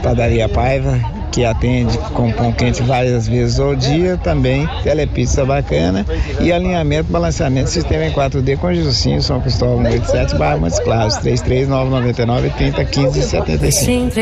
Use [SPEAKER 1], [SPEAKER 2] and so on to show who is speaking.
[SPEAKER 1] Padaria Paiva, que atende com pão quente várias vezes ao dia, também telepizza bacana e alinhamento, balanceamento, sistema em 4D com Jusinho, São Cristóvão 87, Barra Montes Claros, 33999 30 15 75.